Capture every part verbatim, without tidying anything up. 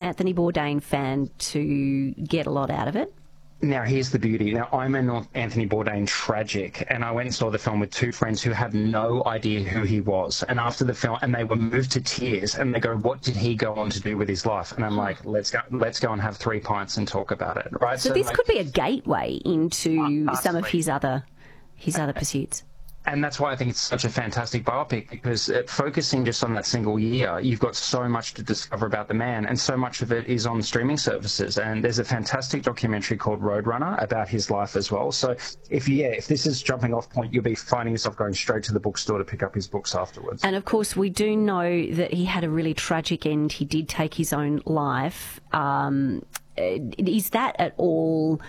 Anthony Bourdain fan to get a lot out of it? Now, here's the beauty. Now, I'm an Anthony Bourdain tragic, and I went and saw the film with two friends who had no idea who he was. And after the film, and they were moved to tears, and they go, "What did he go on to do with his life?" And I'm like, "Let's go, let's go and have three pints and talk about it." Right. So, so this like, could be a gateway into uh, some of his other his other pursuits. And that's why I think it's such a fantastic biopic, because it, focusing just on that single year, you've got so much to discover about the man, and so much of it is on streaming services. And there's a fantastic documentary called Roadrunner about his life as well. So if yeah, if this is jumping off point, you'll be finding yourself going straight to the bookstore to pick up his books afterwards. And of course, we do know that he had a really tragic end. He did take his own life. Um, is that at all,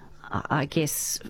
I guess,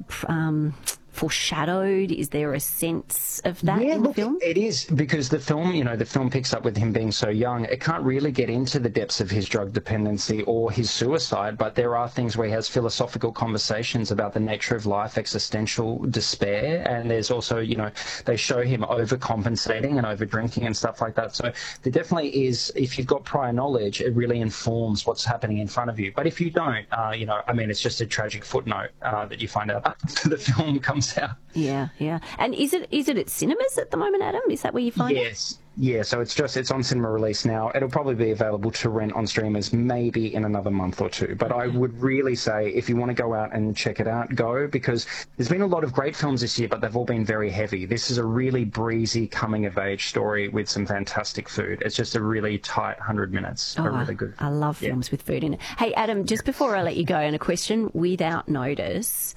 um, foreshadowed? Is there a sense of that yeah, in look, the film? It is, because the film, you know, the film picks up with him being so young. It can't really get into the depths of his drug dependency or his suicide, but there are things where he has philosophical conversations about the nature of life, existential despair, and there's also, you know, they show him overcompensating and over drinking and stuff like that. So there definitely is, if you've got prior knowledge, it really informs what's happening in front of you. But if you don't, uh, you know, I mean, it's just a tragic footnote uh, that you find out after the film comes out. Yeah, yeah. And is it is it at cinemas at the moment, Adam? Is that where you find yes. it? Yes. Yeah, so it's just, it's on cinema release now. It'll probably be available to rent on streamers maybe in another month or two. But I would really say, if you want to go out and check it out, go, because there's been a lot of great films this year, but they've all been very heavy. This is a really breezy coming-of-age story with some fantastic food. It's just a really tight one hundred minutes. Oh, really good. I love yeah. films with food in it. Hey, Adam, just before I let you go, and a question without notice,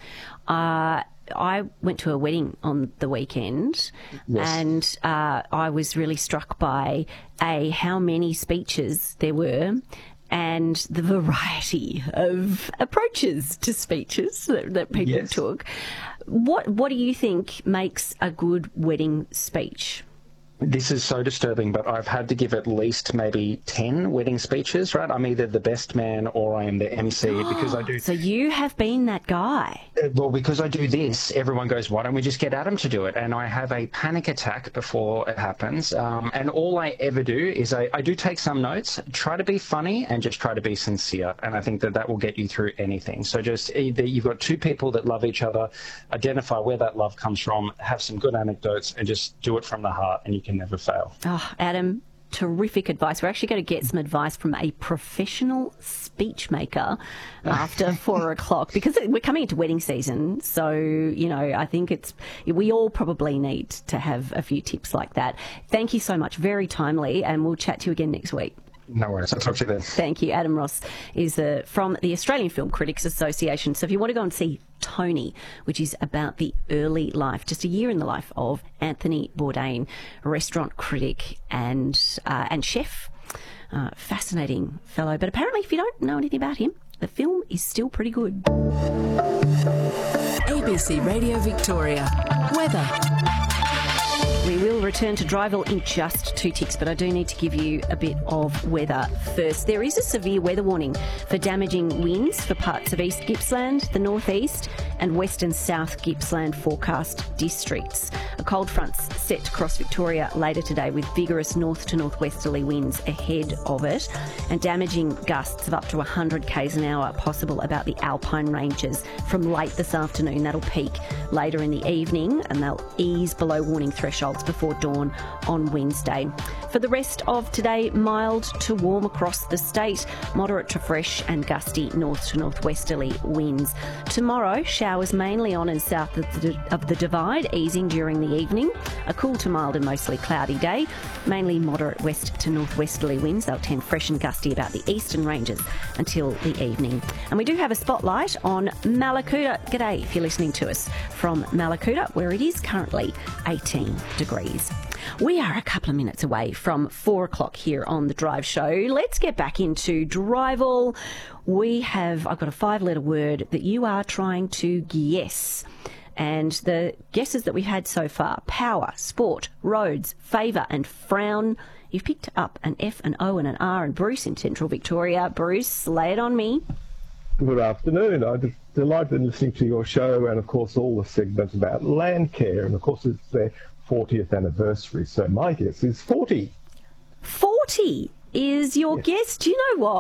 uh, I went to a wedding on the weekend, yes. and uh, I was really struck by, A, how many speeches there were, and the variety of approaches to speeches that, that people yes. took. What What do you think makes a good wedding speech? This is so disturbing, but I've had to give at least maybe ten wedding speeches, right? I'm either the best man or I am the M C, because I do... So you have been that guy. Well, because I do this, everyone goes, why don't we just get Adam to do it? And I have a panic attack before it happens. Um, and all I ever do is I, I do take some notes, try to be funny, and just try to be sincere. And I think that that will get you through anything. So just either you've got two people that love each other, identify where that love comes from, have some good anecdotes, and just do it from the heart, and you can never fail. Oh, Adam, terrific advice. We're actually going to get some advice from a professional speech maker after four o'clock, because we're coming into wedding season. So, you know, I think it's, we all probably need to have a few tips like that. Thank you so much. Very timely. And we'll chat to you again next week. No worries. I'll talk to you then. Thank you. Adam Ross is uh, from the Australian Film Critics Association. So if you want to go and see Tony, which is about the early life, just a year in the life of Anthony Bourdain, restaurant critic and uh, and chef, uh, fascinating fellow. But apparently, if you don't know anything about him, the film is still pretty good. A B C Radio Victoria. Weather. We will return to Dryville in just two ticks, but I do need to give you a bit of weather first. There is a severe weather warning for damaging winds for parts of East Gippsland, the northeast, and western South Gippsland forecast districts. A cold front's set to cross Victoria later today with vigorous north to northwesterly winds ahead of it, and damaging gusts of up to one hundred k's an hour possible about the Alpine ranges from late this afternoon. That'll peak later in the evening, and they'll ease below warning thresholds before dawn on Wednesday. For the rest of today, mild to warm across the state, moderate to fresh and gusty north to northwesterly winds. Tomorrow, showers mainly on and south of the, of the Divide, easing during the evening. A cool to mild and mostly cloudy day, mainly moderate west to northwesterly winds. They'll tend fresh and gusty about the eastern ranges until the evening. And we do have a spotlight on Mallacoota. G'day if you're listening to us from Mallacoota, where it is currently eighteen degrees. We are a couple of minutes away from four o'clock here on The Drive Show. Let's get back into Dryville. We have, I've got a five-letter word that you are trying to guess. And the guesses that we've had so far: power, sport, roads, favour and frown. You've picked up an F, an O and an R, and Bruce in Central Victoria. Bruce, lay it on me. Good afternoon. I'm delighted in listening to your show and, of course, all the segments about Landcare. And, of course, it's their fortieth anniversary. So my guess is forty. forty is your Yes. guess. Do you know what?